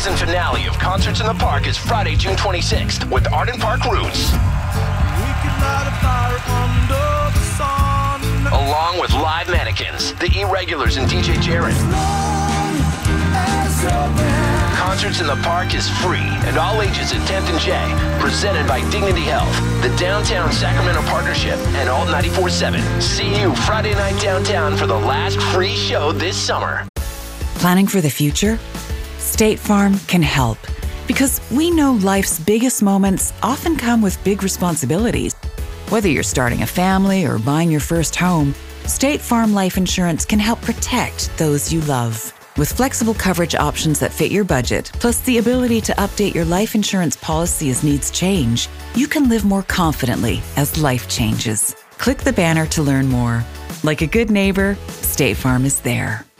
season finale of Concerts in the Park is Friday, June 26th with Arden Park Roots. Along with live mannequins, the Irregulars and DJ Jared. Concerts in the Park is free and all ages at 10th and J. Presented by Dignity Health, the Downtown Sacramento Partnership, and Alt 94.7. See you Friday night downtown for the last free show this summer. Planning for the future? State Farm can help because we know life's biggest moments often come with big responsibilities. Whether you're starting a family or buying your first home, State Farm Life Insurance can help protect those you love. With flexible coverage options that fit your budget, plus the ability to update your life insurance policy as needs change, you can live more confidently as life changes. Click the banner to learn more. Like a good neighbor, State Farm is there.